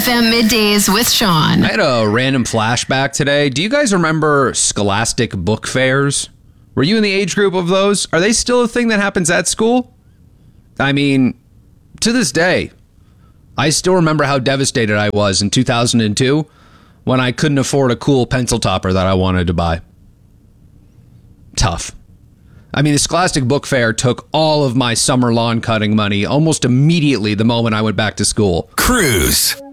FM Middays with Sean. I had a random flashback today. Do you guys remember Scholastic book fairs? Were you in the age group of those? Are they still a thing that happens at school? I mean, to this day, I still remember how devastated I was in 2002 when I couldn't afford a cool pencil topper that I wanted to buy. Tough. I mean, the Scholastic Book Fair took all of my summer lawn cutting money almost immediately the moment I went back to school. Cruise.